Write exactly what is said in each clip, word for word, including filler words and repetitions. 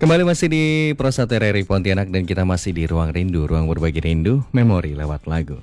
Kembali masih di Pro satu R R I Pontianak dan kita masih di Ruang Rindu, ruang berbagi rindu, memori lewat lagu.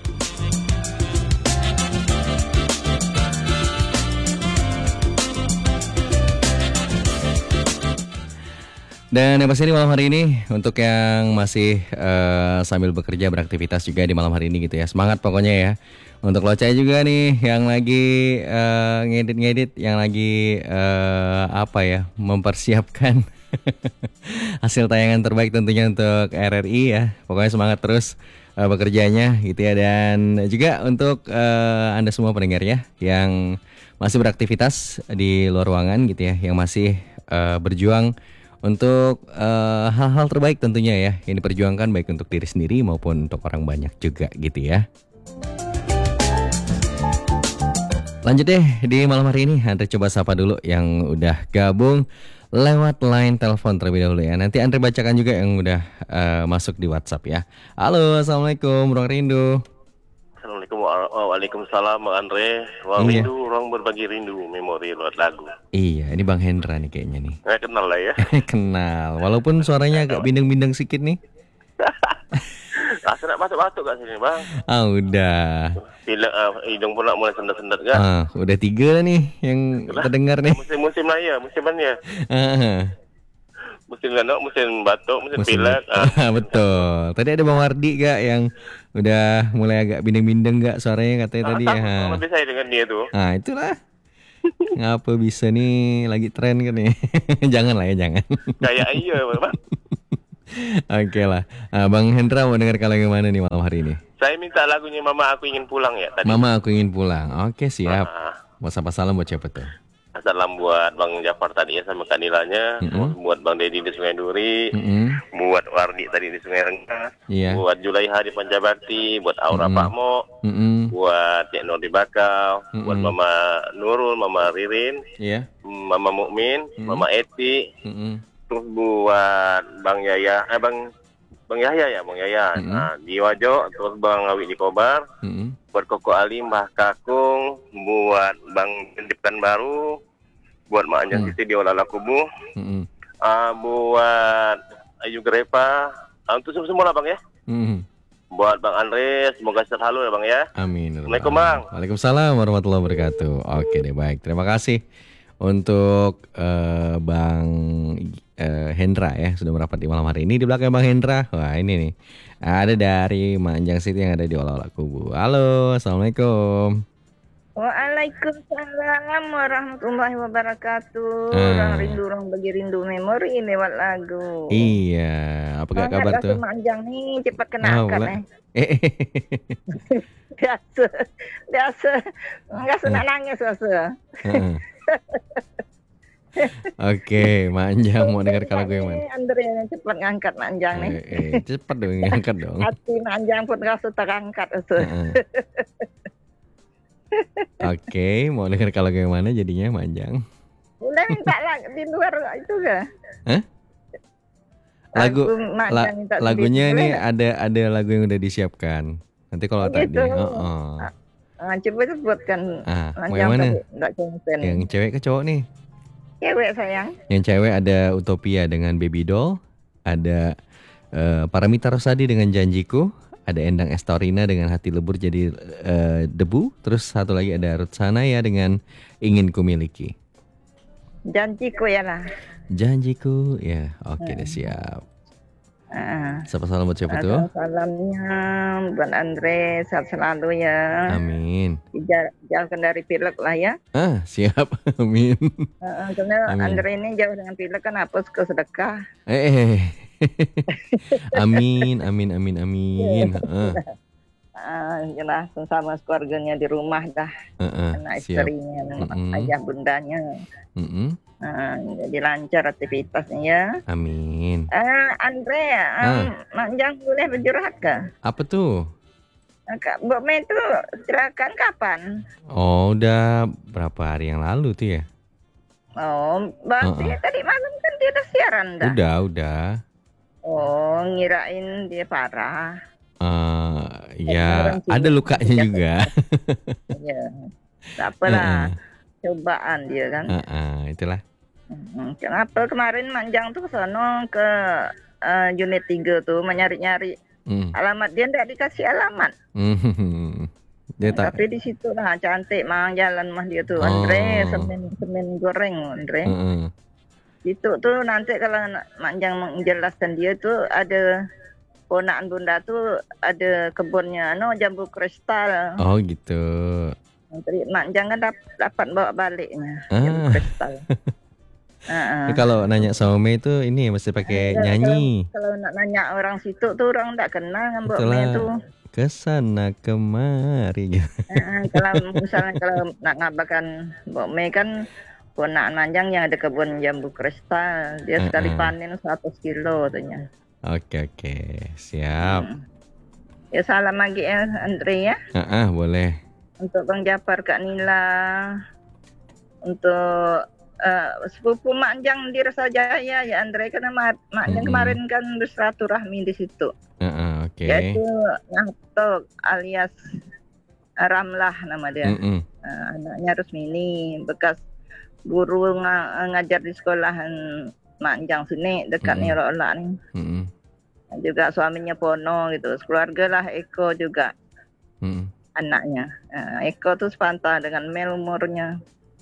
Dan yang pasti di malam hari ini untuk yang masih uh, sambil bekerja beraktivitas juga di malam hari ini gitu ya, semangat pokoknya ya. Untuk lo Cai juga nih yang lagi uh, ngedit-ngedit, yang lagi uh, apa ya mempersiapkan hasil tayangan terbaik tentunya untuk R R I ya. Pokoknya semangat terus uh, bekerjanya gitu ya. Dan juga untuk uh, Anda semua pendengar ya yang masih beraktivitas di luar ruangan gitu ya, yang masih uh, berjuang untuk uh, hal-hal terbaik tentunya ya, yang diperjuangkan baik untuk diri sendiri maupun untuk orang banyak juga gitu ya. Lanjut deh di malam hari ini, Andre coba sapa dulu yang udah gabung lewat line telepon terlebih dahulu ya. Nanti Andre bacakan juga yang udah uh, masuk di WhatsApp ya. Halo, assalamualaikum, ruang rindu. Assalamualaikum, waalaikumsalam, Bang Andre. Ruang Iya. rindu, ruang berbagi rindu, memori lewat lagu. Iya, ini Bang Hendra nih kayaknya nih. Nggak kenal lah ya. Kenal, walaupun suaranya agak bindeng-bindeng sedikit nih. Rasa nak batuk-batuk kat sini, Bang. Ah udah. Pilek, uh, hidung pula mulai sendat-sendat kan. Ah udah tiga nih yang terdengar nih. Musim-musim lah ya, musim mana ya? Ah. Musim ganok, musim batuk, musim, Musim pilek. ah. Betul. Tadi ada Bang Wardi gak yang udah mulai agak bindeng-bindeng gak suaranya katanya Ah, tadi sama, ya. sama lebih saya dengan dia tuh. Ah itulah. Ngapa bisa nih lagi tren kan nih. Jangan lah ya, jangan. Kayak iya, Bang. Oke lah. Ah, Bang Hendra mau dengar kalau yang mana nih malam hari ini? Saya minta lagunya Mama Aku Ingin Pulang ya tadi. Mama Aku Ingin Pulang. Oke siap. Ah. Mau sapa salam buat siapa tuh? Salam buat Bang Jafar tadi ya sama Kak Nilanya, Mm-mm. buat Bang Dedi di Sungai Duri, Mm-mm. buat Wardi tadi di Sungai Rengas, Iya. buat Julaiha di Pancabakti, buat Aura Mm-mm. Pakmo, Mm-mm. buat Cik Nur di Bakau, Mm-mm. buat Mama Nurul, Mama Ririn, Iya. Mama Mukmin, Mm-mm. Mama Eti, Mm-mm. terus buat Bang Yaya, eh Bang Bang Yahya ya, Bang Yahya, Mm-mm. nah, di Wajo, terus Bang Awi di Kobar, Mm-mm. buat Koko Ali, Mbah Kakung, buat Bang Jendipkan Baru, buat Mak Anjang Mm. Siti di Olala Kubu, Mm-mm. uh, buat Ayu Grepa, uh, untuk semua lah Bang ya. Mm-mm. Buat Bang Andre, semoga sehat selalu ya Bang ya. Amin. Assalamualaikum, Bang. Waalaikumsalam warahmatullahi wabarakatuh. Oke deh, baik. Terima kasih untuk eh, Bang eh, Hendra ya sudah merapat di malam hari ini. Di belakang Bang Hendra, wah ini nih ada dari Manjang City yang ada di Olah-Olah Kubu. Halo, assalamualaikum. Waalaikumsalam warahmatullahi wabarakatuh. Ah. Orang rindu, orang bagi rindu memori lewat lagu. Iya, apa gak kabar Semangat tuh? Rasul Manjang nih cepat kena Oh, angkat pula. eh. Eh, Biasa, biasa. Enggak senang nangis biasa. Heeh. Oke, Manjang mau dengar kalau gue mana? Andre yang cepat ngangkat Manjang nih. Eh, eh, cepet dong, angkat dong. Hati Manjang pun rasa terangkat itu. Heeh. Oke, mau dengar kalau gue mana jadinya Manjang. Boleh minta lagu di luar itu ga? Hah? Lagu, Manjang la- minta lagunya sendiri, nih boleh nggak? ada ada lagu yang udah disiapkan. Nanti kalau Oh, tadi, gitu. heeh. Ah, coba sebutkan Ah, mau Manjang yang mana? tadi, nggak konsen. Yang cewek ke cowok nih? Cewek sayang. Yang cewek ada Utopia dengan Baby Doll, ada eh, Paramita Rosadi dengan Janjiku, ada Endang Estorina dengan Hati Lebur Jadi eh, Debu, terus satu lagi ada Ruth Sanaya dengan Ingin Kumiliki. Janjiku ya lah. Janjiku, ya oke deh siap. Ah, Sapa salam buat siapa tuh? ada salamnya buat Andre, sehat selalu ya. Amin. Jauh, jauhkan dari pilek lah ya. Ah siap, amin. Ah, karena Amin. Andre ini jauh dengan pilek kan hapus ke sedekah. Eh, eh. Amin, amin, amin, amin. Heeh, Ah, jelas sama keluarganya di rumah dah, heeh, anak siap. istrinya, Mm-mm. ayah bundanya. Mm-mm. Ah, jadi lancar aktivitasnya ya. Amin. Ah, Andre, um, Manjang boleh bercurhat kah? Apa tuh? Kak, Mbak Mei itu cerakan kapan? Oh, udah berapa hari yang lalu tuh ya? Oh, berarti Uh-uh. tadi malam kan dia udah siaran dah. Udah, udah. Oh, ngirain dia parah. Eh, ya Orang sini. ada lukanya juga. Ya, tak apalah. Heeh, Cobaan dia kan. heeh, itulah. Hmm, Kenapa kemarin Manjang tuh ke sono ke eh, unit tiga tuh menyari-nyari Hmm. alamat dia nggak dikasih alamat. Hmm. Dia tak. Tapi di situ lah cantik mang jalan mah dia tuh Andre Oh. semen semen goreng Andre. Heeh. Itu tuh nanti kalau Manjang menjelaskan dia tuh ada ponaan bunda tuh ada kebunnya no jambu kristal. Oh gitu. Nanti Manjang kan dap- dapat bawa baliknya jambu Ah. kristal. Ini Heeh. kalau nanya sama Mei itu ini mesti pakai Kalau kalau nyanyi. kalau nak nanya orang situ tuh orang tak kenal dengan Mbak Mei tuh. Itulah kesana kemari gitu. Heeh, kalau misalnya kalau nak ngabarkan Mbak Mei kan ponaan Manjang yang ada kebun jambu kristal. Dia sekali Heeh. panen seratus kilo katanya. Oke oke, siap. Hmm. Ya salam lagi ya Andre ya. Heeh, boleh. Untuk Bang Japar, Kak Nila, untuk eh, sepupu Manjang di Rasa Jaya ya Andre, karena Ma- Manjang Mm-mm. kemarin kan bersilaturahmi di situ. Heeh, oke. Yaitu Nahtok alias Ramlah nama dia. Mm-mm. Eh, anaknya Rusmini, bekas guru nga- ngajar di sekolahan Manjang sini dekat Mm-mm. Nirola nih. Mm-mm. Juga suaminya Pono gitu. Keluarga lah Eko juga Mm-mm. anaknya. Eh, Eko tuh sepantah dengan Mel umurnya.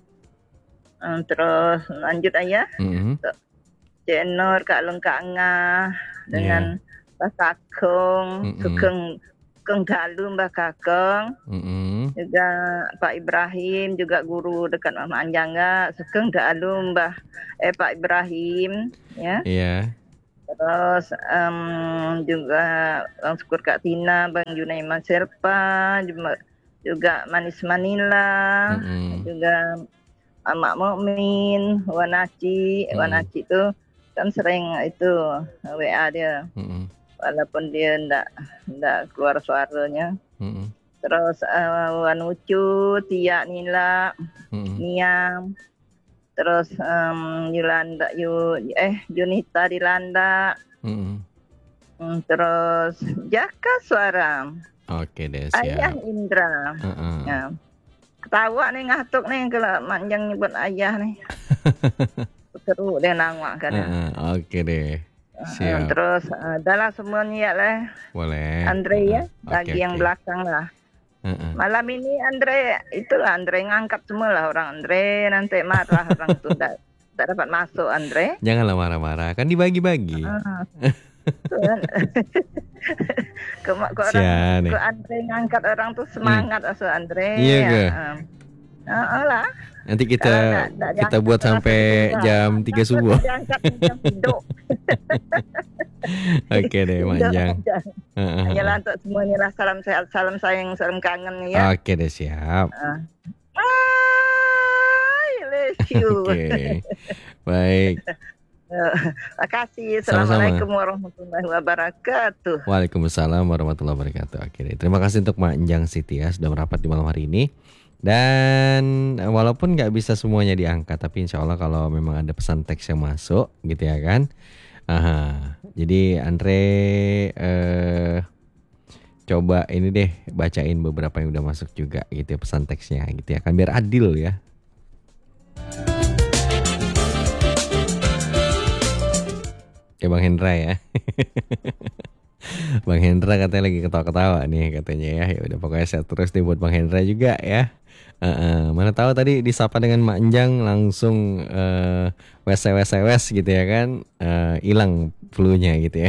Eh, terus lanjut aja. Mm-mm. Cik Nur, Kak Lung, Kak Ngah dengan Mbak Kakung, Mm-mm. Sugeng Keng Dalu Mbak Kakung. Mm-mm. Juga Pak Ibrahim, juga guru dekat Mama Anjangga, Sugeng Dalu Mbah eh Pak Ibrahim ya. Iya. Terus em, juga Bang Syukur Kak Tina, Bang Junaiman Serpa, juga, juga Manis Manila, Mm-mm. juga Mak Mukmin, Wanaci, Mm. Wanaci itu kan sering itu W A dia, Mm-mm. walaupun dia ndak ndak keluar suaranya. Mm-mm. Terus uh, Wanucu, Tia Nila, Mm-mm. Niam, terus um, Yolanda, Yu, eh Junita Dilanda, Mm-mm. Hmm, terus Jaka Suara, Oke deh, Ayah siap. Indra. Heeh. Ya. Ketawa nih ngatuk nih kalau Manjang nyebut ayah nih. Seru dia nangwak kan. Heeh, oke deh. Uh, Siap. terus uh, adalah semuanya ya lah. Boleh. Andre ya, Heeh. lagi Oke, yang oke. belakang lah. Heeh. Malam ini Andre, itulah Andre ngangkat semua lah orang Andre, nanti marah orang itu tak, tak dapat masuk Andre. Janganlah marah-marah, kan dibagi-bagi. Ah, itu kan. ke, ke orang, Sian nih. ke Andre ngangkat orang tuh semangat asal Andre. Iya ke? Ah, ah, lah. Nanti kita Kalau nggak- nggak kita diangkat buat orang sampai sedih juga. jam tiga Takut subuh. diangkat jam tidur. Oke deh, Manjang. Heeh. Ayolah untuk semuanya lah, salam sehat, salam sayang, salam kangen ya. Oke deh, siap. I love you. Oke. Baik. Terima kasih. Sama-sama. Assalamualaikum warahmatullahi wabarakatuh. Waalaikumsalam warahmatullahi wabarakatuh. Oke deh. Terima kasih untuk Manjang Siti ya sudah merapat di malam hari ini. Dan walaupun nggak bisa semuanya diangkat, tapi insya Allah kalau memang ada pesan teks yang masuk, gitu ya kan. Aha. Jadi Andre eh, coba ini deh bacain beberapa yang udah masuk juga, gitu ya, pesan teksnya, gitu ya kan, biar adil ya. Ya Bang Hendra ya. Bang Hendra katanya lagi ketawa-ketawa nih katanya ya. Ya udah pokoknya sehat terus deh buat Bang Hendra juga ya. Uh, uh, mana tahu tadi disapa dengan Manjang langsung uh, wes wes wes gitu ya kan, hilang uh, flu-nya gitu ya.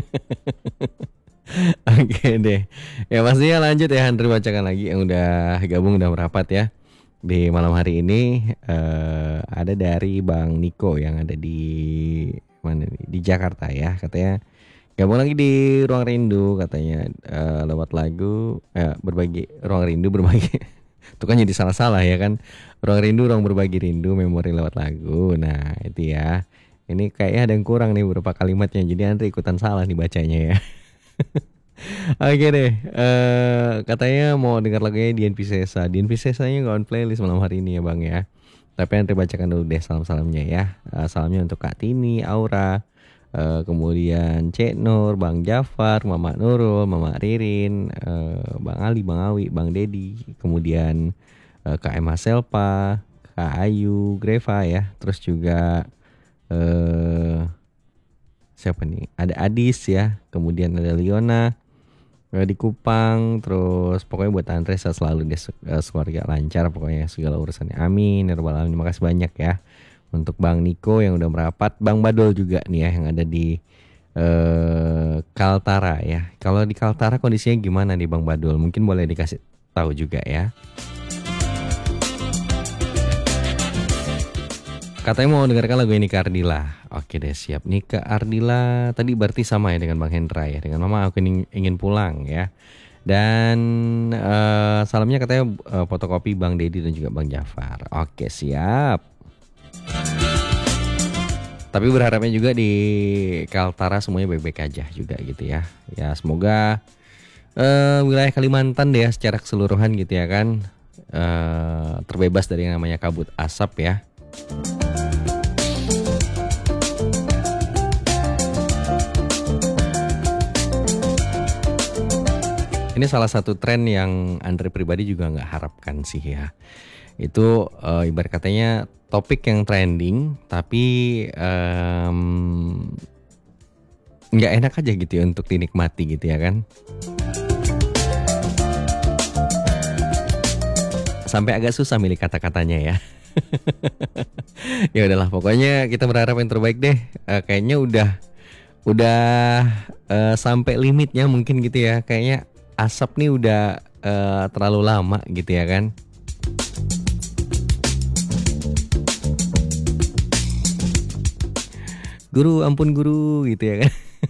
Oke deh. Ya pastinya lanjut ya, Hendra bacakan lagi yang udah gabung, udah merapat ya. Di malam hari ini uh, ada dari Bang Niko yang ada di mana nih? Di Jakarta ya, katanya gabung lagi di Ruang Rindu katanya, uh, lewat lagu uh, berbagi Ruang Rindu berbagi. Itu kan jadi salah-salah ya kan. Ruang Rindu, ruang berbagi rindu, memori lewat lagu. Nah itu ya. Ini kayaknya ada yang kurang nih beberapa kalimatnya. Jadi Andre ikutan salah nih bacanya ya. Oke deh. Uh, katanya mau dengar lagunya Dian Piscesa. Dian Piscesanya nggak on playlist malam hari ini ya Bang ya. Tapi Andre bacakan dulu deh salam-salamnya ya. Uh, salamnya untuk Kak Tini, Aura, uh, kemudian Cek Nur, Bang Jafar, Mama Nurul, Mama Ririn, uh, Bang Ali, Bang Awi, Bang Dedi, kemudian uh, Kak Emma Selpa, Kak Ayu, Greva ya. Terus juga eh siapa nih? Ada Adis ya. Kemudian ada Liona eh, di Kupang. Terus pokoknya buat Andre sehat selalu deh, se- eh, keluarga lancar pokoknya segala urusannya. Amin. Ya rabbal alamin. Terima kasih banyak ya. Untuk Bang Niko yang udah merapat, Bang Badol juga nih ya yang ada di eh Kaltara ya. Kalau di Kaltara kondisinya gimana nih Bang Badol? Mungkin boleh dikasih tahu juga ya. Katanya mau dengarkan lagu ini Kak Ardila. Oke deh siap nih Kak Ardila. Tadi berarti sama ya dengan Bang Hendra ya. Dengan Mama aku ingin, ingin pulang ya. Dan eh, salamnya katanya eh, fotokopi Bang Dedi dan juga Bang Jafar. Oke siap. Tapi berharapnya juga di Kaltara semuanya baik-baik aja juga gitu ya. Ya semoga eh, wilayah Kalimantan deh ya secara keseluruhan gitu ya kan. eh, terbebas dari yang namanya kabut asap ya. Ini salah satu tren yang Andre pribadi juga nggak harapkan sih ya. Itu eh, ibarat katanya topik yang trending tapi em, nggak enak aja gitu ya untuk dinikmati gitu ya kan. Sampai agak susah milih kata-katanya ya. Ya udahlah pokoknya kita berharap yang terbaik deh. Eh, kayaknya udah udah eh, sampai limitnya mungkin gitu ya. Kayaknya asap nih udah eh, terlalu lama gitu ya kan. Guru ampun guru gitu ya kan.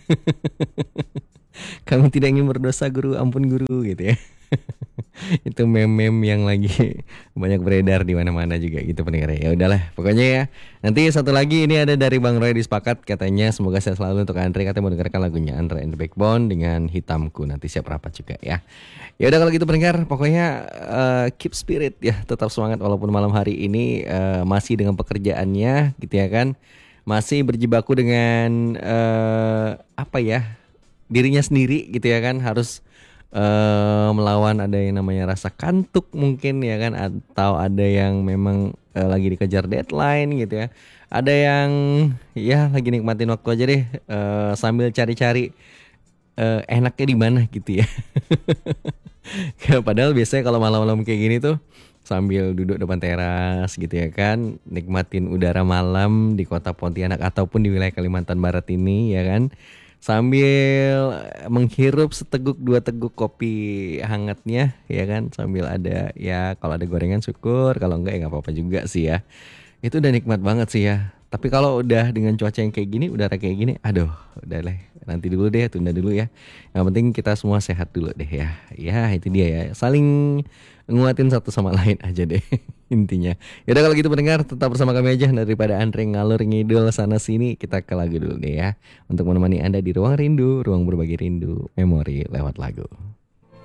Kami tidak ingin berdosa guru ampun guru gitu ya. Itu meme-meme yang lagi banyak beredar di mana-mana juga gitu pendengar ya. Ya udahlah, pokoknya ya. Nanti satu lagi ini ada dari Bang Roy Dispakat katanya semoga sehat selalu untuk Andre, katanya mau dengarkan lagunya Andre and the Backbone dengan Hitamku. Nanti siap rapat juga ya. Ya udah kalau gitu pendengar, pokoknya eh, keep spirit ya, tetap semangat walaupun malam hari ini eh, masih dengan pekerjaannya gitu ya kan. Masih berjibaku dengan eh, apa ya? Dirinya sendiri gitu ya kan, harus eh, melawan ada yang namanya rasa kantuk mungkin ya kan, atau ada yang memang eh, lagi dikejar deadline gitu ya, ada yang ya lagi nikmatin waktu aja deh eh, sambil cari-cari eh, enaknya di mana gitu ya. Ya, padahal biasanya kalau malam-malam kayak gini tuh sambil duduk depan teras gitu ya kan, nikmatin udara malam di kota Pontianak ataupun di wilayah Kalimantan Barat ini ya kan, sambil menghirup seteguk dua teguk kopi hangatnya ya kan, sambil ada ya kalau ada gorengan syukur, kalau enggak ya nggak apa-apa juga sih ya. Itu udah nikmat banget sih ya. Tapi kalau udah dengan cuaca yang kayak gini, udara kayak gini, aduh, udah lah, nanti dulu deh, tunda dulu ya. Yang penting kita semua sehat dulu deh ya. Ya itu dia ya, saling nguatin satu sama lain aja deh intinya. Yaudah kalau gitu pendengar, tetap bersama kami aja daripada Andre ngalur ngidul sana sini. Kita ke lagu dulu deh ya, untuk menemani Anda di ruang rindu, ruang berbagi rindu, memori lewat lagu.